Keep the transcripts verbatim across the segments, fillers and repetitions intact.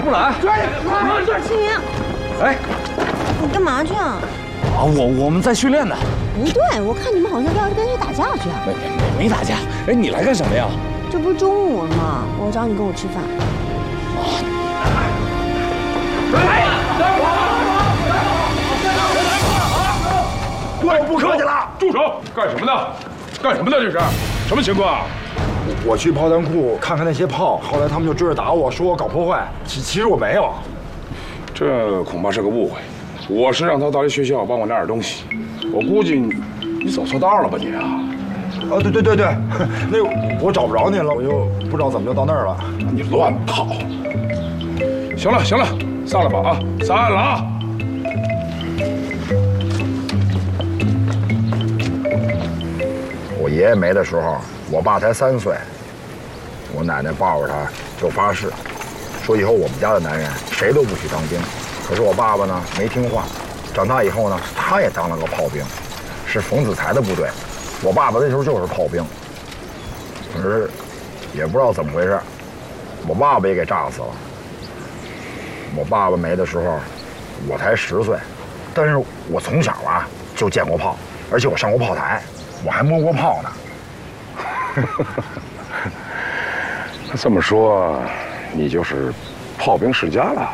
木兰， 青云， 哎， 你干嘛去啊？ 啊，我我们在训练呢。 不对，我看你们好像要跟谁打架去啊？ 没没没打架。哎，你来干什么呀？ 这不是中午了吗？我找你跟我吃饭。 哎，来跑！我不客气了， 住手！干什么呢？干什么呢？这是什么情况啊？ 我去炮弹库看看那些炮，后来他们就追着打我，说我搞破坏。其其实我没有。 这恐怕是个误会。我是让他到这学校帮我拿点东西。我估计你你走错道了吧你啊？ 啊，对对对对，那我找不着您了，我就不知道怎么就到那儿了。 你乱跑！行了行了，散了吧啊，散了啊！ 我爷爷没的时候，我爸才三岁，我奶奶抱着他就发誓，说以后我们家的男人谁都不许当兵。可是我爸爸呢没听话，长大以后呢，他也当了个炮兵，是冯子材的部队。我爸爸那时候就是炮兵，可是也不知道怎么回事，我爸爸也给炸死了。我爸爸没的时候，我才十岁，但是我从小啊就见过炮，而且我上过炮台，我还摸过炮呢。 那这么说，你就是炮兵世家了？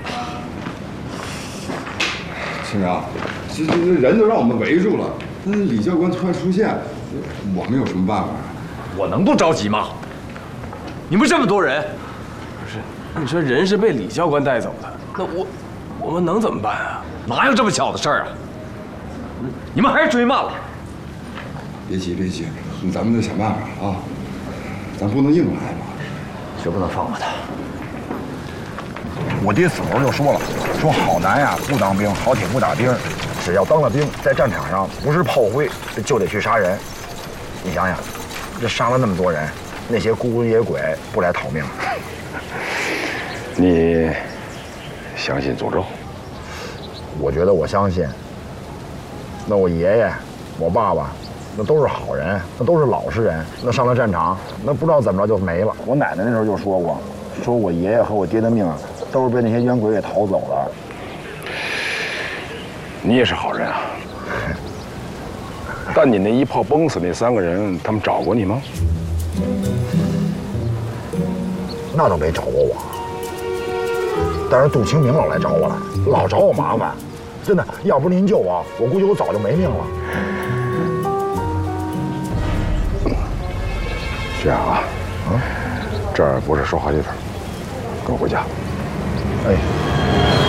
青苗，这这这人都让我们围住了，那李教官突然出现，我们有什么办法？ 我能不着急吗？你们这么多人， 不是，你说人是被李教官带走的，那我我们能怎么办啊？ 哪有这么巧的事儿啊？你们还是追慢了。 别急别急，咱们得想办法啊，咱不能硬来吧？ 绝不能放过他。 我爹死时候就说了，说好男呀不当兵，好铁不打钉，只要当了兵，在战场上不是炮灰就得去杀人。你想想，这杀了那么多人，那些孤魂野鬼不来讨命？ 你相信诅咒？ 我觉得我相信。那我爷爷、我爸爸，那都是好人，那都是老实人。那上了战场，那不知道怎么着就没了。我奶奶那时候就说过，说我爷爷和我爹的命啊，都是被那些冤鬼给逃走了。 你也是好人啊，但你那一炮崩死那三个人，他们找过你吗？ 那倒没找过我，但是杜清明老来找我了，老找我麻烦。真的，要不是您救我，我估计我早就没命了。 这样啊，嗯，这儿不是说话地方，跟我回家。 哎。